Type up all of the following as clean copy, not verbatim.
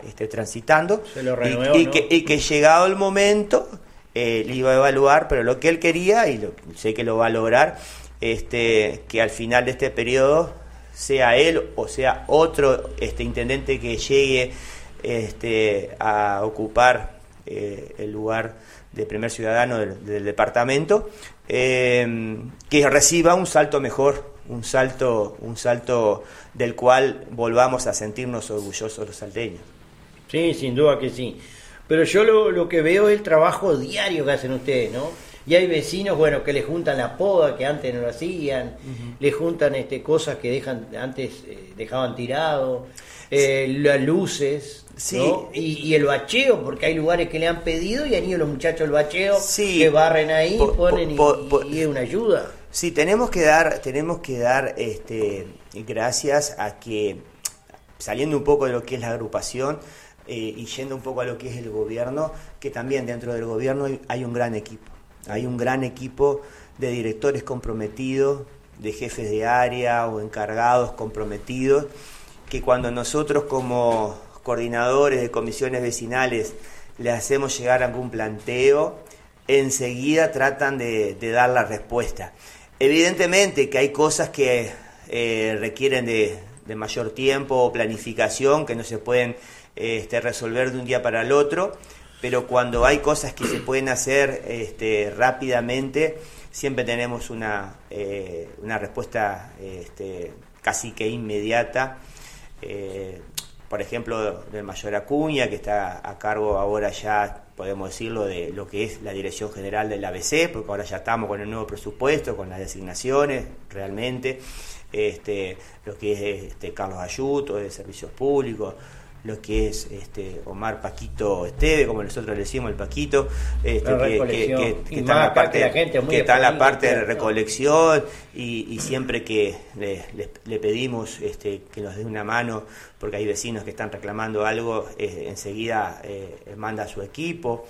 transitando, se lo renuevó, y ¿no? que llegado el momento le iba a evaluar, pero lo que él quería, y sé que lo va a lograr, que al final de este periodo sea él o sea otro intendente que llegue a ocupar el lugar de primer ciudadano del departamento, que reciba un salto mejor, un salto del cual volvamos a sentirnos orgullosos los salteños. Sí, sin duda que sí. Pero yo lo que veo es el trabajo diario que hacen ustedes, ¿no? Y hay vecinos, bueno, que le juntan la poda, que antes no lo hacían, le juntan cosas que antes dejaban tirado, las luces, sí, ¿no? Y el bacheo, porque hay lugares que le han pedido y han ido los muchachos al bacheo, sí, que barren ahí, ponen y es una ayuda. Sí, tenemos que dar gracias a que, saliendo un poco de lo que es la agrupación, y yendo un poco a lo que es el gobierno, que también dentro del gobierno hay un gran equipo. Hay un gran equipo de directores comprometidos, de jefes de área o encargados comprometidos, que cuando nosotros como coordinadores de comisiones vecinales le hacemos llegar algún planteo, enseguida tratan de dar la respuesta. Evidentemente que hay cosas que requieren de mayor tiempo o planificación, que no se pueden resolver de un día para el otro, pero cuando hay cosas que se pueden hacer rápidamente, siempre tenemos una respuesta casi que inmediata. Por ejemplo, del mayor Acuña, que está a cargo ahora ya, podemos decirlo, de lo que es la Dirección General del ABC, porque ahora ya estamos con el nuevo presupuesto, con las designaciones, realmente, lo que es Carlos Ayuto, de Servicios Públicos, lo que es Omar Paquito Esteve, como nosotros le decimos, el Paquito, que está en la parte de recolección, y siempre que le pedimos que nos dé una mano, porque hay vecinos que están reclamando algo, enseguida manda a su equipo,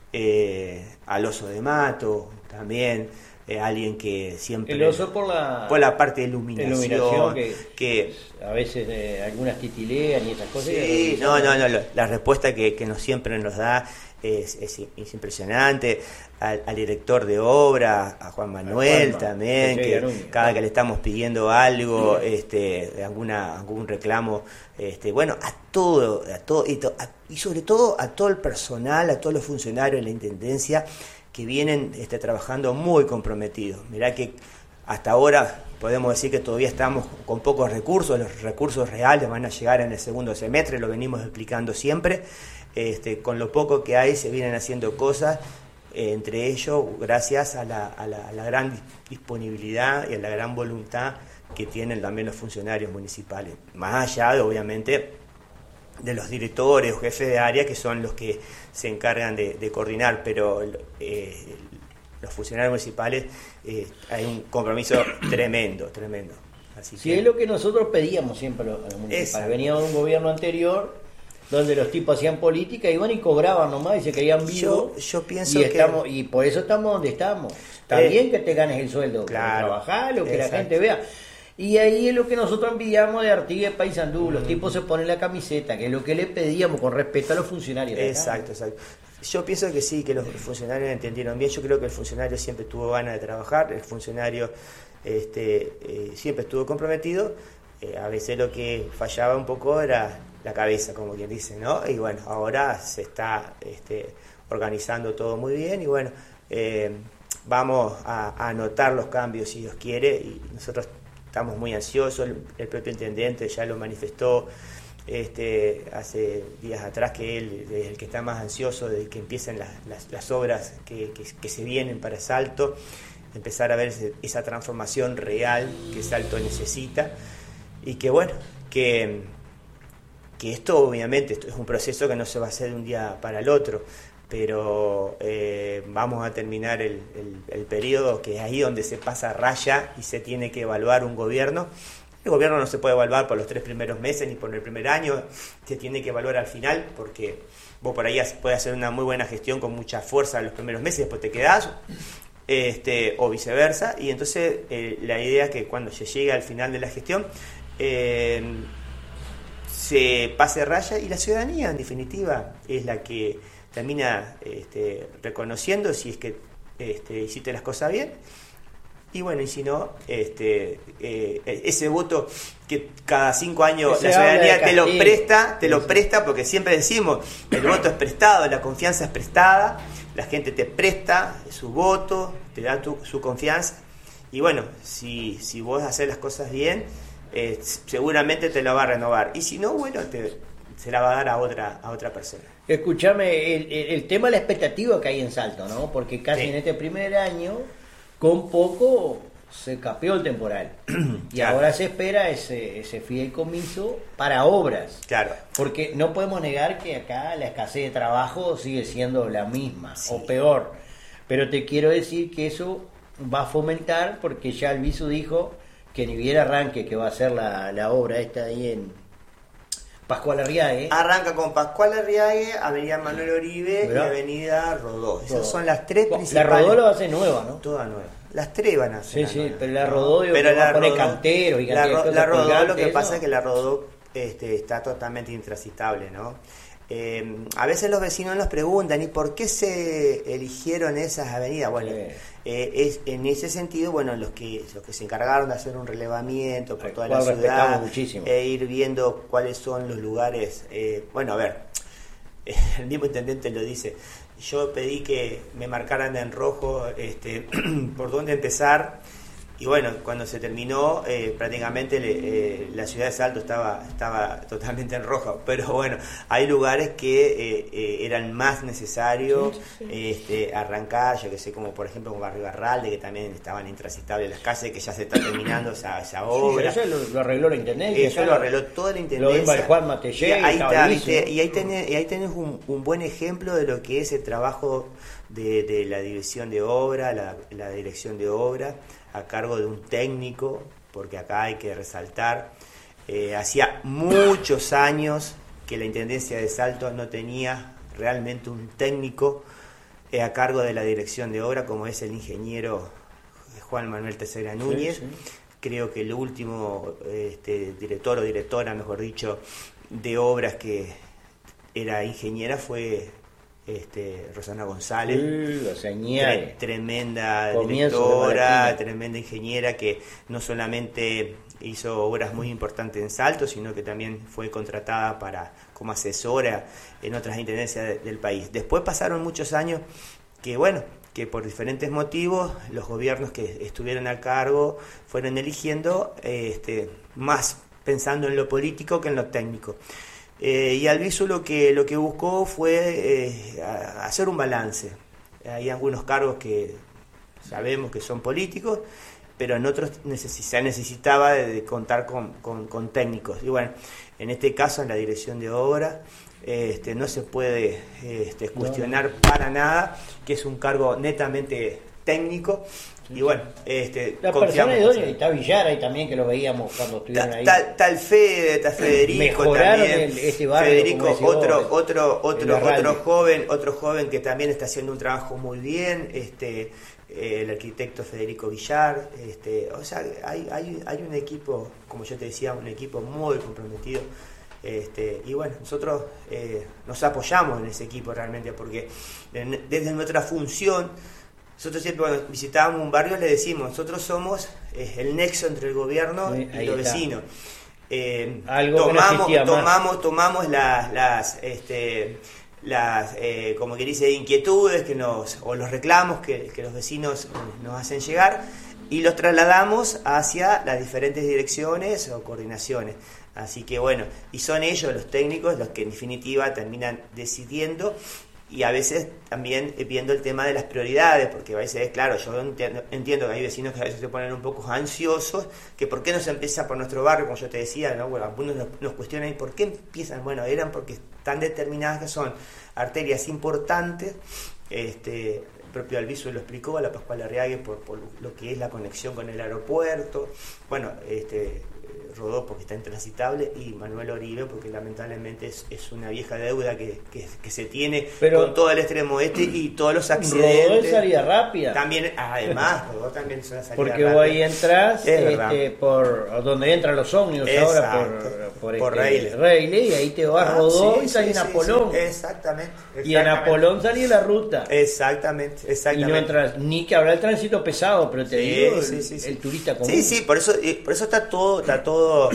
al Oso de Mato también, alguien que siempre... El Oso por la parte de iluminación que a veces algunas titilean y esas cosas. Sí, no, la respuesta que siempre nos da es impresionante. Al director de obra, a Juan Manuel también, que cada que le estamos pidiendo algo, algún reclamo, bueno, a todo y sobre todo a todo el personal, a todos los funcionarios de la Intendencia, que vienen trabajando muy comprometidos. Mirá que hasta ahora podemos decir que todavía estamos con pocos recursos, los recursos reales van a llegar en el segundo semestre, lo venimos explicando siempre. Con lo poco que hay se vienen haciendo cosas, entre ellos gracias a la gran disponibilidad y a la gran voluntad que tienen también los funcionarios municipales, más allá de, obviamente, de los directores o jefes de área, que son los que se encargan de coordinar, pero los funcionarios municipales, hay un compromiso tremendo. Así sí, es lo que nosotros pedíamos siempre a los municipales. Veníamos de un gobierno anterior donde los tipos hacían política, iban y cobraban nomás y se creían vivos. Yo pienso y por eso estamos donde estamos. Está bien que te ganes el sueldo, claro, trabajar, lo que la gente vea. Y ahí es lo que nosotros envidiamos de Artigas y Paysandú. Los tipos se ponen la camiseta, que es lo que le pedíamos con respeto a los funcionarios. Exacto. Yo pienso que sí, que los funcionarios entendieron bien. Yo creo que el funcionario siempre tuvo ganas de trabajar, el funcionario siempre estuvo comprometido. A veces lo que fallaba un poco era la cabeza, como quien dice, ¿no? Y bueno, ahora se está organizando todo muy bien y bueno, vamos a anotar los cambios si Dios quiere, y nosotros estamos muy ansiosos. El propio intendente ya lo manifestó hace días atrás, que él es el que está más ansioso de que empiecen las obras que se vienen para Salto, empezar a ver esa transformación real que Salto necesita, y que bueno, que esto obviamente es un proceso que no se va a hacer de un día para el otro, pero vamos a terminar el periodo, que es ahí donde se pasa raya y se tiene que evaluar un gobierno. El gobierno no se puede evaluar por los 3 primeros meses ni por el primer año, se tiene que evaluar al final, porque vos por ahí puedes hacer una muy buena gestión con mucha fuerza en los primeros meses, después te quedás, o viceversa, y entonces la idea es que cuando se llegue al final de la gestión, se pase raya, y la ciudadanía en definitiva es la que termina reconociendo si es que hiciste las cosas bien. Y bueno, y si no, ese voto que cada 5 años la ciudadanía te lo presta, porque siempre decimos, el voto es prestado, la confianza es prestada, la gente te presta su voto, te da su confianza, y bueno, si vos haces las cosas bien, seguramente te lo va a renovar, y si no, bueno, se la va a dar a otra persona. Escuchame, el tema de la expectativa que hay en Salto, ¿no? Porque casi en este primer año, con poco se capeó el temporal. Y claro, ahora se espera ese fideicomiso para obras. Claro. Porque no podemos negar que acá la escasez de trabajo sigue siendo la misma, sí, o peor. Pero te quiero decir que eso va a fomentar, porque ya el Visu dijo que ni bien arranque, que va a ser la obra esta ahí en Pascual Arriague. Arranca con Pascual Arriague, Avenida Manuel Oribe, ¿verdad?, y Avenida Rodó. Esas son las tres principales. La Rodó la va a hacer nueva, ¿no? Toda nueva. Las tres van a ser. Sí, pero la Rodó, pero va a poner canteros y la Rodó, lo que pasa es que la Rodó está totalmente intransitable, ¿no? A veces los vecinos nos preguntan, ¿y por qué se eligieron esas avenidas? Bueno, en ese sentido, bueno, los que se encargaron de hacer un relevamiento por toda la ciudad, ir viendo cuáles son los lugares. Bueno, a ver, el mismo intendente lo dice. Yo pedí que me marcaran en rojo por dónde empezar, y bueno, cuando se terminó, prácticamente la ciudad de Salto estaba totalmente en rojo, pero bueno, hay lugares que eran más necesarios, arrancar, yo que sé, como por ejemplo como Barrio Barralde, que también estaban intransitables las calles, que ya se está terminando esa obra. Sí, eso lo arregló la intendencia. Eso lo arregló toda la intendencia. Lo Juan Matellé, y ahí tenés un buen ejemplo de lo que es el trabajo de la división de obra, la dirección de obra, a cargo de un técnico, porque acá hay que resaltar, hacía muchos años que la Intendencia de Salto no tenía realmente un técnico a cargo de la dirección de obra, como es el ingeniero Juan Manuel Teixeira Núñez. Sí. Creo que el último director o directora, mejor dicho, de obras que era ingeniera fue Rosana González, tremenda directora, tremenda ingeniera, que no solamente hizo obras muy importantes en Salto, sino que también fue contratada como asesora en otras intendencias del país. Después pasaron muchos años que por diferentes motivos los gobiernos que estuvieron al cargo fueron eligiendo más pensando en lo político que en lo técnico. Y Albizu lo que buscó fue hacer un balance. Hay algunos cargos que sabemos que son políticos, pero en otros se necesitaba de contar con técnicos. Y bueno, en este caso, en la dirección de obra, no se puede cuestionar para nada que es un cargo netamente técnico. Y bueno, la persona idónea, y está Villar ahí también, que lo veíamos cuando estuvieron ahí. Tal Fede, está Federico. Mejoraron también. Este barrio, Federico, otro joven que también está haciendo un trabajo muy bien, el arquitecto Federico Villar. O sea, hay un equipo, como yo te decía, un equipo muy comprometido. Y bueno, nosotros nos apoyamos en ese equipo realmente, porque desde nuestra función, nosotros siempre cuando visitábamos un barrio le decimos, nosotros somos el nexo entre el gobierno y los vecinos. Tomamos las como que dice, inquietudes o los reclamos que los vecinos nos hacen llegar, y los trasladamos hacia las diferentes direcciones o coordinaciones. Así que bueno, y son ellos los técnicos los que en definitiva terminan decidiendo, y a veces también viendo el tema de las prioridades, porque a veces, claro, yo entiendo que hay vecinos que a veces se ponen un poco ansiosos, que por qué no se empieza por nuestro barrio, como yo te decía, ¿no? Bueno, algunos nos cuestionan, ¿y por qué empiezan? Bueno, eran porque están determinadas que son arterias importantes. El propio Albizu lo explicó, a la Pascual Arriague, por lo que es la conexión con el aeropuerto. Bueno, Rodó porque está intransitable, y Manuel Oribe porque lamentablemente es una vieja deuda que se tiene con todo el extremo oeste y todos los accidentes. Rodó es salida rápida. También, además, Rodó también es una salida porque rápida. vos ahí entras por donde entran los ómnibus ahora, por Reilly, y ahí te vas Rodó y salís en Apolón. Exactamente. Y en Apolón salí la ruta. Exactamente. Y no entras, ni que hablar del tránsito pesado, pero te digo, el turista común. Sí, por eso está todo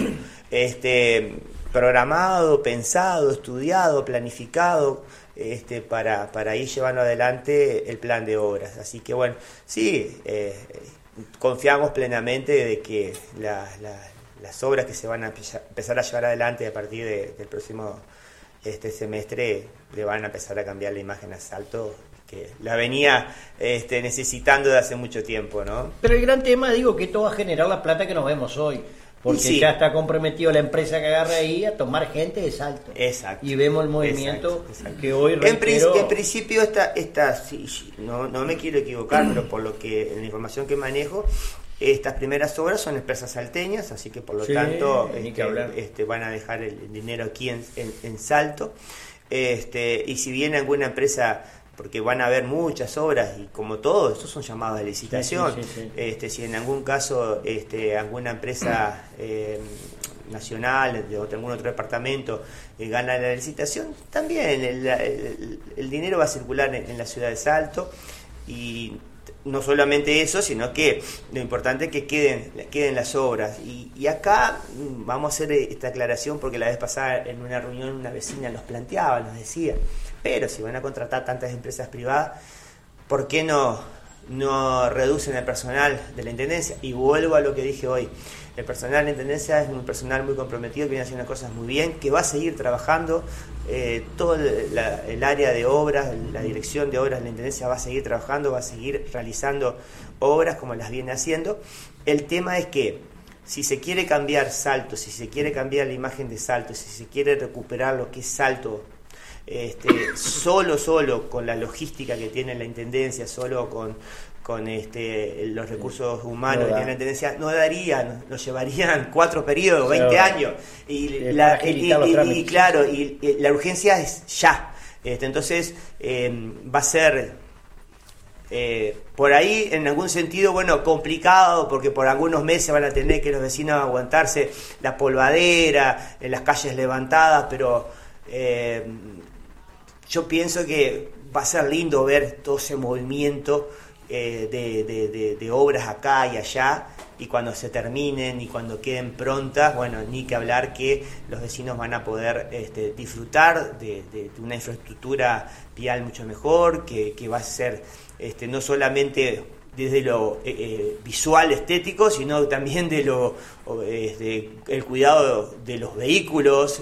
programado, pensado, estudiado, planificado, para ir llevando adelante el plan de obras. Así que bueno, sí, confiamos plenamente de que las obras que se van a empezar a llevar adelante a partir del próximo semestre le van a empezar a cambiar la imagen a Salto, que la venía necesitando de hace mucho tiempo, ¿no? Pero el gran tema, digo, que esto va a generar la plata que nos vemos hoy, porque sí, ya está comprometido la empresa que agarra ahí a tomar gente de Salto. Exacto. Y vemos el movimiento que hoy en principio no me quiero equivocar, pero por lo que en la información que manejo, estas primeras obras son empresas salteñas, así que por lo tanto van a dejar el dinero aquí en Salto. Y si viene alguna empresa, porque van a haber muchas obras y como todo, estos son llamados de licitación. Sí. Si en algún caso alguna empresa nacional de algún otro departamento gana la licitación, también el dinero va a circular en la ciudad de Salto. Y no solamente eso, sino que lo importante es que queden las obras. Y acá vamos a hacer esta aclaración, porque la vez pasada en una reunión una vecina nos decía, pero si van a contratar tantas empresas privadas, ¿por qué no reducen el personal de la Intendencia? Y vuelvo a lo que dije hoy. El personal de la Intendencia es un personal muy comprometido, que viene haciendo cosas muy bien, que va a seguir trabajando. Todo el área de obras, la dirección de obras de la Intendencia va a seguir trabajando, va a seguir realizando obras como las viene haciendo. El tema es que si se quiere cambiar Salto, si se quiere cambiar la imagen de Salto, si se quiere recuperar lo que es Salto, solo con la logística que tiene la Intendencia, solo con los recursos humanos que tiene la Intendencia, nos llevarían 4 periodos, 20 años, y la urgencia es ya. Entonces va a ser por ahí en algún sentido, complicado, porque por algunos meses van a tener que los vecinos aguantarse la polvadera, en las calles levantadas, pero yo pienso que va a ser lindo ver todo ese movimiento de obras acá y allá, y cuando se terminen y cuando queden prontas, ni que hablar que los vecinos van a poder disfrutar de una infraestructura vial mucho mejor, que va a ser no solamente desde lo visual, estético, sino también de el cuidado de los vehículos,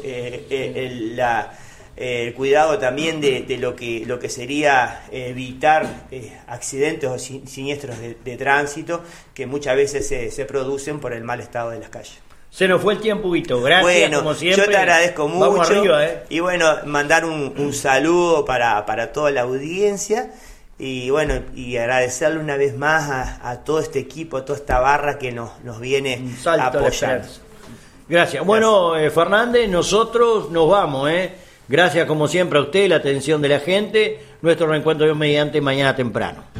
el cuidado también de lo que sería evitar accidentes o siniestros de tránsito, que muchas veces se producen por el mal estado de las calles. Se nos fue el tiempo, Vito. Gracias, como siempre. Yo te agradezco mucho. Vamos arriba, Y mandar un saludo para toda la audiencia, y agradecerle una vez más a todo este equipo, a toda esta barra que nos viene apoyando. Gracias. Bueno, Fernández, nosotros nos vamos, Gracias como siempre a usted, la atención de la gente. Nuestro reencuentro Dios mediante mañana temprano.